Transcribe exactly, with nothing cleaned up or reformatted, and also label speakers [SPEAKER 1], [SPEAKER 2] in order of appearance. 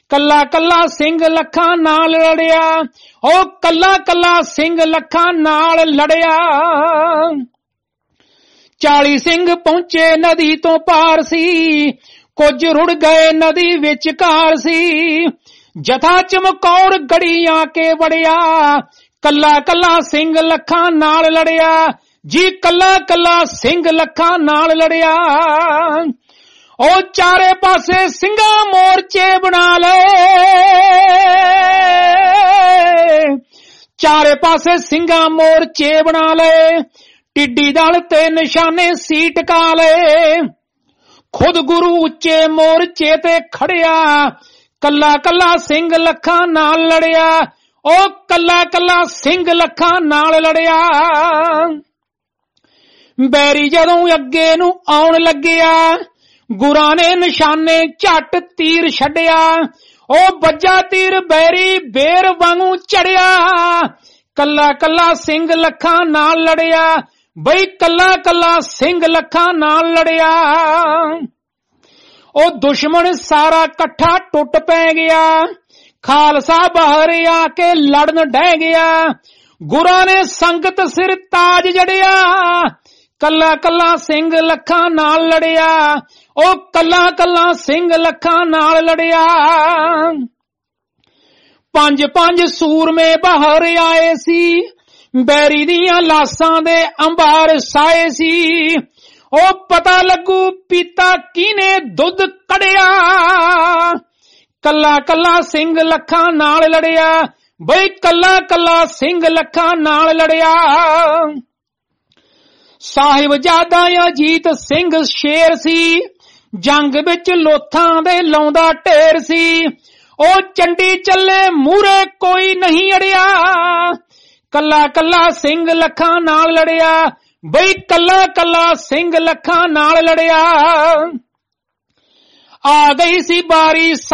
[SPEAKER 1] ਕੱਲਾ ਕੱਲਾ ਸਿੰਘ ਲੱਖਾਂ ਨਾਲ ਲੜਿਆ, ਉਹ ਕੱਲਾ ਕੱਲਾ ਸਿੰਘ ਲੱਖਾਂ ਨਾਲ ਲੜਿਆ। ਚਾਲੀ ਸਿੰਘ ਪਹੁੰਚੇ ਨਦੀ ਤੋਂ ਪਾਰ ਸੀ, ਕੁਝ ਰੁੜ ਗਏ ਨਦੀ ਵਿਚਕਾਰ ਸੀ। ਜਥਾ ਚਮਕੌਰ ਗੜੀ ਆ ਕੇ ਵੜਿਆ, ਕੱਲਾ ਕੱਲਾ ਸਿੰਘ ਲੱਖਾਂ ਨਾਲ ਲੜਿਆ ਜੀ, ਕੱਲਾ ਕੱਲਾ ਸਿੰਘ ਲੱਖਾਂ ਨਾਲ ਲੜਿਆ। ਉਹ ਚਾਰੇ ਪਾਸੇ ਸਿੰਘਾਂ ਮੋਰਚੇ ਬਣਾ ਲਏ, ਚਾਰੇ ਪਾਸੇ ਸਿੰਘਾਂ ਮੋਰਚੇ ਬਣਾ ਲਏ, ਟਿੱਡੀ ਦਲ ਤੇ ਨਿਸ਼ਾਨੇ ਸੀ ਟਿਕਾ ਲਏ। ਖੁਦ ਗੁਰੂ ਉੱਚੇ ਮੋਰਚੇ ਤੇ ਖੜਿਆ, ਕੱਲਾ ਕੱਲਾ ਸਿੰਘ ਲੱਖਾਂ ਨਾਲ ਲੜਿਆ, ਉਹ ਕੱਲਾ ਕੱਲਾ ਸਿੰਘ ਲੱਖਾਂ ਨਾਲ ਲੜਿਆ। ਬੈਰੀ ਜਦੋਂ ਅੱਗੇ ਨੂੰ ਆਉਣ ਲੱਗਿਆ, ਗੁਰਾਂ ਨੇ ਨਿਸ਼ਾਨੇ ਝੱਟ ਤੀਰ ਛੱਡਿਆ, ਉਹ ਵੱਜਾ ਤੀਰ ਬੈਰੀ ਬੇਰ ਵਾਂਗੂ ਚੜਿਆ। ਕੱਲਾ ਕੱਲਾ ਸਿੰਘ ਲੱਖਾਂ ਨਾਲ ਲੜਿਆ, ਬਈ ਕੱਲਾ ਕੱਲਾ ਸਿੰਘ ਲੱਖਾਂ ਨਾਲ ਲੜਿਆ। ਉਹ ਦੁਸ਼ਮਣ ਸਾਰਾ ਇਕੱਠਾ ਟੁੱਟ ਪੈ ਗਿਆ, ਖਾਲਸਾ ਬਾਹਰ ਆ ਕੇ ਲੜਨ ਡਹਿ ਗਿਆ। ਗੁਰਾਂ ਨੇ ਸੰਗਤ ਸਿਰ ਤਾਜ ਜੜਿਆ, ਕੱਲਾ ਕੱਲਾ ਸਿੰਘ ਲੱਖਾਂ ਨਾਲ ਲੜਿਆ, ਉਹ ਕੱਲਾ ਕੱਲਾ ਸਿੰਘ ਲੱਖਾਂ ਨਾਲ ਲੜਿਆ। ਪੰਜ ਪੰਜ ਸੂਰਮੇ ਬਾਹਰ ਆਏ ਸੀ, ਬੈਰੀ ਦੀਆਂ ਲਾਸਾਂ ਦੇ ਅੰਬਾਰ ਸਾਏ ਸੀ। ਉਹ ਪਤਾ ਲੱਗੂ ਪੀਤਾ ਕਿਹਨੇ ਦੁੱਧ ਕੜਿਆ, ਕੱਲਾ ਕੱਲਾ ਸਿੰਘ ਲੱਖਾਂ ਨਾਲ ਲੜਿਆ, ਬਈ ਕੱਲਾ ਕੱਲਾ ਸਿੰਘ ਲੱਖਾਂ ਨਾਲ ਲੜਿਆ। ਸਾਹਿਬਜ਼ਾਦਾ ਅਜੀਤ ਸਿੰਘ ਸ਼ੇਰ ਸੀ, ਜੰਗ ਵਿੱਚ ਲੋਥਾਂ ਦੇ ਲਾਉਂਦਾ ਢੇਰ ਸੀ। ਉਹ ਚੰਡੀ ਚੱਲੇ ਮੂਹਰੇ ਕੋਈ ਨਹੀਂ ਅੜਿਆ, ਕੱਲਾ ਕੱਲਾ ਸਿੰਘ ਲੱਖਾਂ ਨਾਲ ਲੜਿਆ, ਬਈ ਕੱਲਾ ਕੱਲਾ ਸਿੰਘ ਲੱਖਾਂ ਨਾਲ ਲੜਿਆ। ਆ ਗਈ ਸੀ ਬਾਰੀ